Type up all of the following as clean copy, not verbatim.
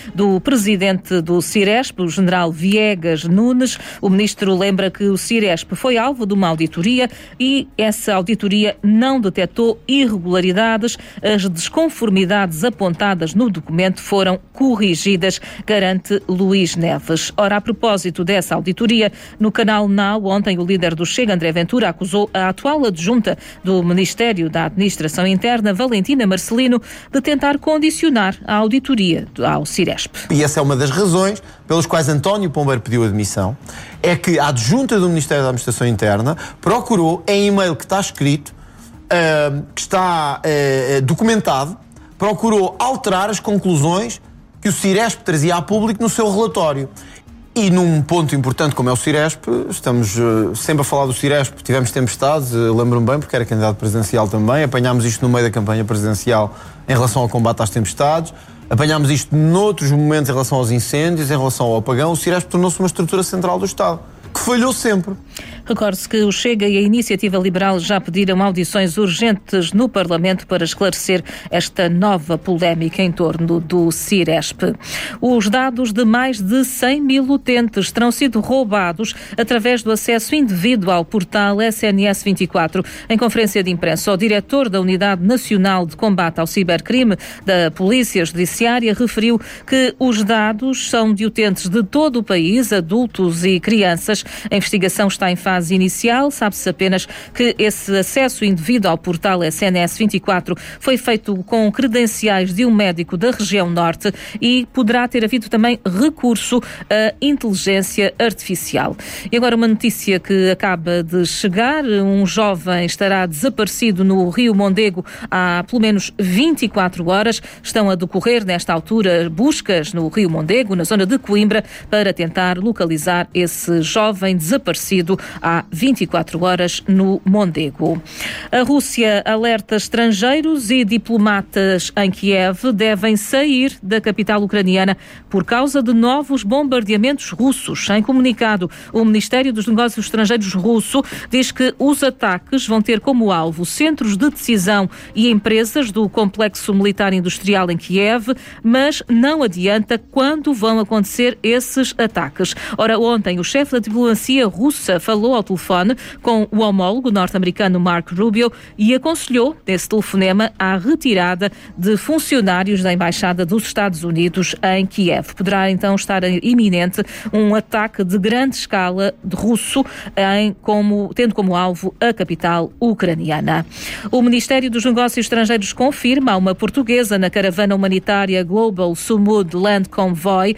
do presidente do Ciresp, o general Viegas Nunes. O ministro lembra que o Ciresp foi alvo de uma auditoria e essa auditoria não detectou irregularidades. As desconformidades apontadas no documento foram corrigidas, garante Luís Neves. Ora, a propósito dessa auditoria, no canal Now, ontem o líder do Chega, André Ventura, acusou a atual adjunta do Ministério da Administração Interna, Valentina Marcelino, de tentar condicionar a auditoria ao Ciresp. E essa é uma das razões pelas quais António Pombeiro pediu admissão, é que a adjunta do Ministério da Administração Interna procurou, em e-mail que está escrito, que está documentado, procurou alterar as conclusões que o Ciresp trazia a público no seu relatório. E num ponto importante como é o Ciresp, estamos sempre a falar do Ciresp, tivemos tempestades, lembro-me bem, porque era candidato presidencial também, apanhámos isto no meio da campanha presidencial em relação ao combate às tempestades, apanhámos isto noutros momentos em relação aos incêndios, em relação ao apagão. O Ciresp tornou-se uma estrutura central do Estado, que falhou sempre. Recorde-se que o Chega e a Iniciativa Liberal já pediram audições urgentes no Parlamento para esclarecer esta nova polémica em torno do Ciresp. Os dados de mais de 100 mil utentes terão sido roubados através do acesso indevido ao portal SNS 24. Em conferência de imprensa, o diretor da Unidade Nacional de Combate ao Cibercrime da Polícia Judiciária referiu que os dados são de utentes de todo o país, adultos e crianças. A investigação está em fase inicial. Sabe-se apenas que esse acesso indevido ao portal SNS 24 foi feito com credenciais de um médico da região norte e poderá ter havido também recurso à inteligência artificial. E agora uma notícia que acaba de chegar. Um jovem estará desaparecido no Rio Mondego há pelo menos 24 horas. Estão a decorrer, nesta altura, buscas no Rio Mondego, na zona de Coimbra, para tentar localizar esse jovem desaparecido há 24 horas no Mondego. A Rússia alerta estrangeiros e diplomatas em Kiev devem sair da capital ucraniana por causa de novos bombardeamentos russos. Em comunicado, o Ministério dos Negócios Estrangeiros russo diz que os ataques vão ter como alvo centros de decisão e empresas do complexo militar industrial em Kiev, mas não adianta quando vão acontecer esses ataques. Ora, ontem o chefe da diplomacia russa falou ao telefone com o homólogo norte-americano Marco Rubio e aconselhou, nesse telefonema, a retirada de funcionários da Embaixada dos Estados Unidos em Kiev. Poderá então estar iminente um ataque de grande escala de russo, tendo como alvo a capital ucraniana. O Ministério dos Negócios Estrangeiros confirma a uma portuguesa na caravana humanitária Global Sumud Land Convoy.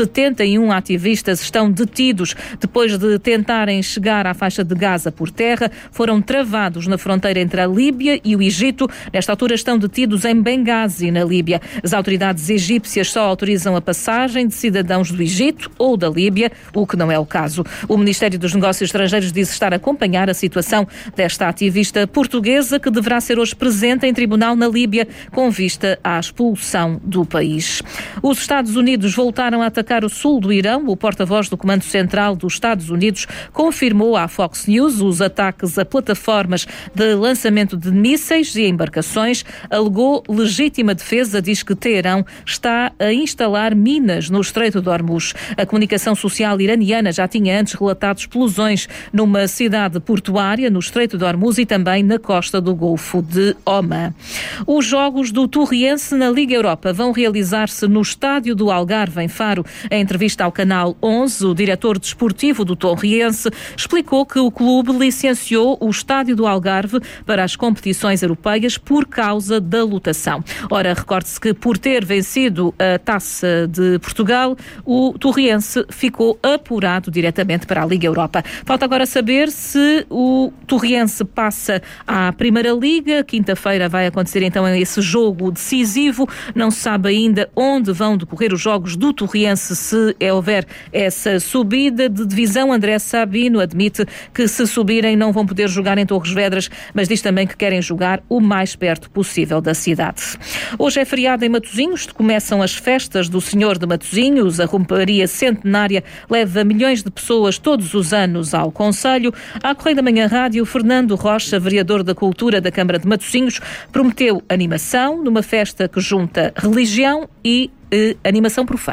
71 ativistas estão detidos depois de tentarem chegar à faixa de Gaza por terra. Foram travados na fronteira entre a Líbia e o Egito. Nesta altura estão detidos em Bengazi, na Líbia. As autoridades egípcias só autorizam a passagem de cidadãos do Egito ou da Líbia, o que não é o caso. O Ministério dos Negócios Estrangeiros diz estar a acompanhar a situação desta ativista portuguesa, que deverá ser hoje presente em tribunal na Líbia com vista à expulsão do país. Os Estados Unidos voltaram a atacar o sul do Irão. O porta-voz do Comando Central dos Estados Unidos confirmou à Fox News os ataques a plataformas de lançamento de mísseis e embarcações. Alegou legítima defesa, diz que Teherão está a instalar minas no Estreito de Hormuz. A comunicação social iraniana já tinha antes relatado explosões numa cidade portuária no Estreito de Hormuz e também na costa do Golfo de Omã. Os jogos do Torriense na Liga Europa vão realizar-se no estádio do Algarve, em Faro. Em entrevista ao Canal 11, o diretor desportivo do Torriense explicou que o clube licenciou o estádio do Algarve para as competições europeias por causa da lotação. Ora, recorde-se que por ter vencido a Taça de Portugal, o Torriense ficou apurado diretamente para a Liga Europa. Falta agora saber se o Torriense passa à Primeira Liga. Quinta-feira vai acontecer então esse jogo decisivo. Não se sabe ainda onde vão decorrer os jogos do Torriense se houver essa subida de divisão. André Sabino admite que se subirem não vão poder jogar em Torres Vedras, mas diz também que querem jogar o mais perto possível da cidade. Hoje é feriado em Matosinhos, começam as festas do Senhor de Matosinhos. A romaria centenária leva milhões de pessoas todos os anos ao concelho. À Correio da Manhã Rádio, Fernando Rocha, vereador da Cultura da Câmara de Matosinhos, prometeu animação numa festa que junta religião e animação profana.